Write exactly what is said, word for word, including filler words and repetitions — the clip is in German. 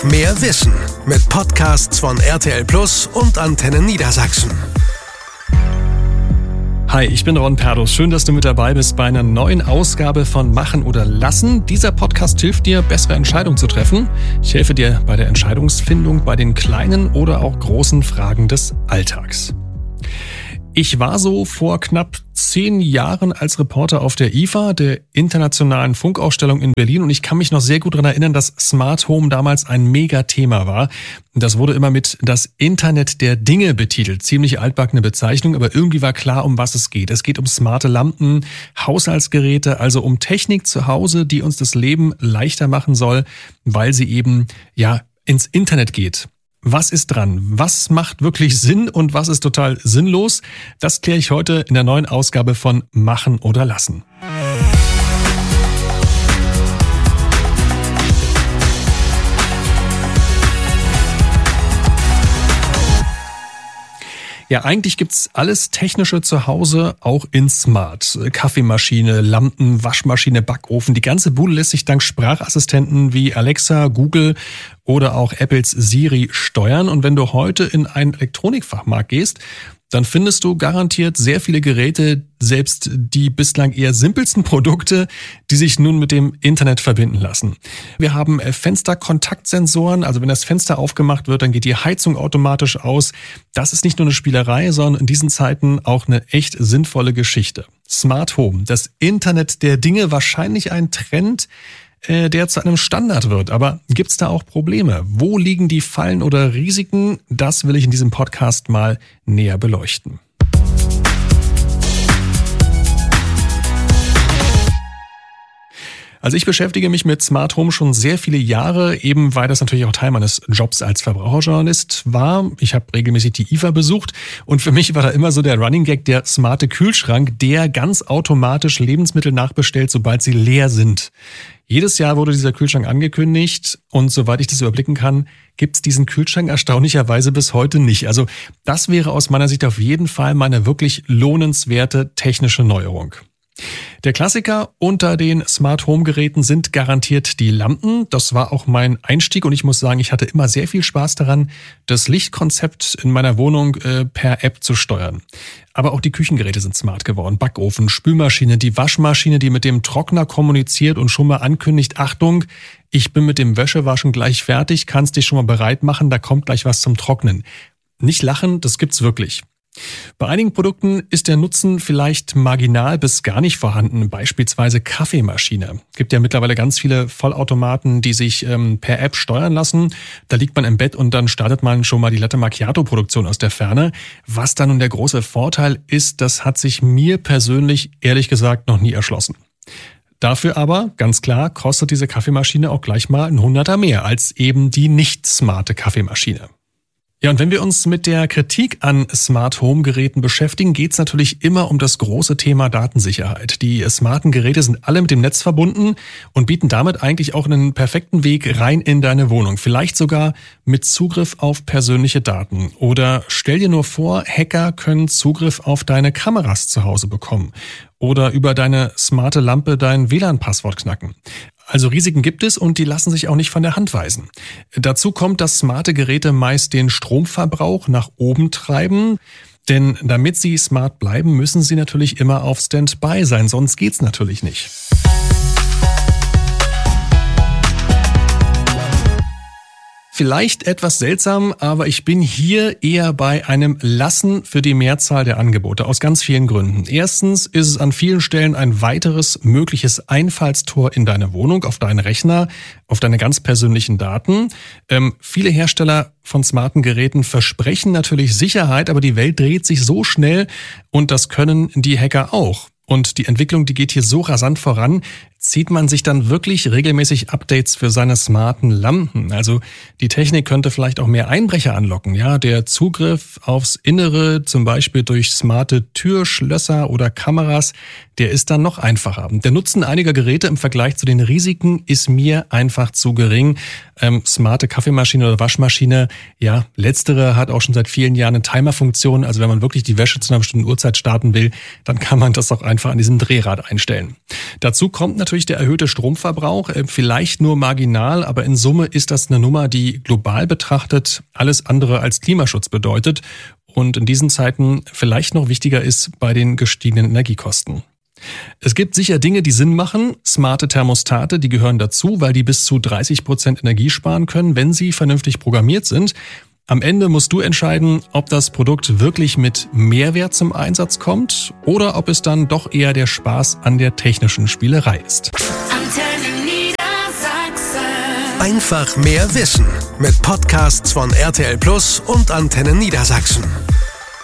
Mehr Wissen mit Podcasts von R T L Plus und Antenne Niedersachsen. Hi, ich bin Ron Perdus. Schön, dass du mit dabei bist bei einer neuen Ausgabe von Machen oder Lassen. Dieser Podcast hilft dir, bessere Entscheidungen zu treffen. Ich helfe dir bei der Entscheidungsfindung bei den kleinen oder auch großen Fragen des Alltags. Ich war so vor knapp zehn Jahren als Reporter auf der I F A, der Internationalen Funkausstellung in Berlin, und ich kann mich noch sehr gut daran erinnern, dass Smart Home damals ein Megathema war. Das wurde immer mit das Internet der Dinge betitelt. Ziemlich altbackene Bezeichnung, aber irgendwie war klar, um was es geht. Es geht um smarte Lampen, Haushaltsgeräte, also um Technik zu Hause, die uns das Leben leichter machen soll, weil sie eben ja ins Internet geht. Was ist dran? Was macht wirklich Sinn und was ist total sinnlos? Das kläre ich heute in der neuen Ausgabe von Machen oder Lassen. Ja, eigentlich gibt's alles Technische zu Hause auch in Smart. Kaffeemaschine, Lampen, Waschmaschine, Backofen. Die ganze Bude lässt sich dank Sprachassistenten wie Alexa, Google oder auch Apples Siri steuern. Und wenn du heute in einen Elektronikfachmarkt gehst, dann findest du garantiert sehr viele Geräte, selbst die bislang eher simpelsten Produkte, die sich nun mit dem Internet verbinden lassen. Wir haben Fensterkontaktsensoren, also wenn das Fenster aufgemacht wird, dann geht die Heizung automatisch aus. Das ist nicht nur eine Spielerei, sondern in diesen Zeiten auch eine echt sinnvolle Geschichte. Smart Home, das Internet der Dinge, wahrscheinlich ein Trend, der zu einem Standard wird. Aber gibt's da auch Probleme? Wo liegen die Fallen oder Risiken? Das will ich in diesem Podcast mal näher beleuchten. Also ich beschäftige mich mit Smart Home schon sehr viele Jahre, eben weil das natürlich auch Teil meines Jobs als Verbraucherjournalist war. Ich habe regelmäßig die I F A besucht und für mich war da immer so der Running Gag, der smarte Kühlschrank, der ganz automatisch Lebensmittel nachbestellt, sobald sie leer sind. Jedes Jahr wurde dieser Kühlschrank angekündigt und soweit ich das überblicken kann, gibt's diesen Kühlschrank erstaunlicherweise bis heute nicht. Also das wäre aus meiner Sicht auf jeden Fall mal eine wirklich lohnenswerte technische Neuerung. Der Klassiker unter den Smart Home Geräten sind garantiert die Lampen. Das war auch mein Einstieg und ich muss sagen, ich hatte immer sehr viel Spaß daran, das Lichtkonzept in meiner Wohnung äh, per App zu steuern. Aber auch die Küchengeräte sind smart geworden. Backofen, Spülmaschine, die Waschmaschine, die mit dem Trockner kommuniziert und schon mal ankündigt, Achtung, ich bin mit dem Wäschewaschen gleich fertig, kannst dich schon mal bereit machen, da kommt gleich was zum Trocknen. Nicht lachen, das gibt's wirklich. Bei einigen Produkten ist der Nutzen vielleicht marginal bis gar nicht vorhanden, beispielsweise Kaffeemaschine. Es gibt ja mittlerweile ganz viele Vollautomaten, die sich ähm, per App steuern lassen. Da liegt man im Bett und dann startet man schon mal die Latte Macchiato-Produktion aus der Ferne. Was dann nun der große Vorteil ist, das hat sich mir persönlich ehrlich gesagt noch nie erschlossen. Dafür aber, ganz klar, kostet diese Kaffeemaschine auch gleich mal ein Hunderter mehr als eben die nicht smarte Kaffeemaschine. Ja, und wenn wir uns mit der Kritik an Smart Home Geräten beschäftigen, geht's natürlich immer um das große Thema Datensicherheit. Die smarten Geräte sind alle mit dem Netz verbunden und bieten damit eigentlich auch einen perfekten Weg rein in deine Wohnung. Vielleicht sogar mit Zugriff auf persönliche Daten. Oder stell dir nur vor, Hacker können Zugriff auf deine Kameras zu Hause bekommen. Oder über deine smarte Lampe dein W L A N-Passwort knacken. Also Risiken gibt es und die lassen sich auch nicht von der Hand weisen. Dazu kommt, dass smarte Geräte meist den Stromverbrauch nach oben treiben. Denn damit sie smart bleiben, müssen sie natürlich immer auf Standby sein, sonst geht's natürlich nicht. Vielleicht etwas seltsam, aber ich bin hier eher bei einem Lassen für die Mehrzahl der Angebote, aus ganz vielen Gründen. Erstens ist es an vielen Stellen ein weiteres mögliches Einfallstor in deine Wohnung, auf deinen Rechner, auf deine ganz persönlichen Daten. Ähm, viele Hersteller von smarten Geräten versprechen natürlich Sicherheit, aber die Welt dreht sich so schnell und das können die Hacker auch. Und die Entwicklung, die geht hier so rasant voran, zieht man sich dann wirklich regelmäßig Updates für seine smarten Lampen. Also die Technik könnte vielleicht auch mehr Einbrecher anlocken. Ja, der Zugriff aufs Innere, zum Beispiel durch smarte Türschlösser oder Kameras, der ist dann noch einfacher. Der Nutzen einiger Geräte im Vergleich zu den Risiken ist mir einfach zu gering. Ähm, smarte Kaffeemaschine oder Waschmaschine, ja, letztere hat auch schon seit vielen Jahren eine Timerfunktion. Also wenn man wirklich die Wäsche zu einer bestimmten Uhrzeit starten will, dann kann man das auch einfach an diesem Drehrad einstellen. Dazu kommt natürlich natürlich der erhöhte Stromverbrauch, vielleicht nur marginal, aber in Summe ist das eine Nummer, die global betrachtet alles andere als Klimaschutz bedeutet und in diesen Zeiten vielleicht noch wichtiger ist bei den gestiegenen Energiekosten. Es gibt sicher Dinge, die Sinn machen. Smarte Thermostate, die gehören dazu, weil die bis zu dreißig Prozent Energie sparen können, wenn sie vernünftig programmiert sind. Am Ende musst du entscheiden, ob das Produkt wirklich mit Mehrwert zum Einsatz kommt oder ob es dann doch eher der Spaß an der technischen Spielerei ist. Antenne Niedersachsen. Einfach mehr Wissen mit Podcasts von R T L Plus und Antenne Niedersachsen.